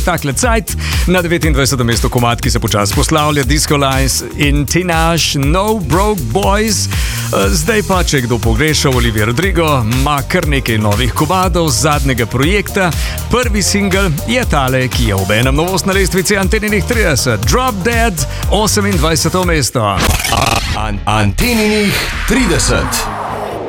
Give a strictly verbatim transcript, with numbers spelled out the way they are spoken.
takle cajt. Na devetindvajsetem mestu komad, ki se počasi poslavlja, Disco Lines in Tinashe, No Broke Boys. Zdaj pa, če kdo pogreša, Olivia Rodrigo ima kar nekaj novih komadov z zadnjega projekta. Prvi singel je tale, ki je obenem novost na lestvici Anteninih trideset. Drop Dead, osemindvajseto mesto. Anteninih trideset.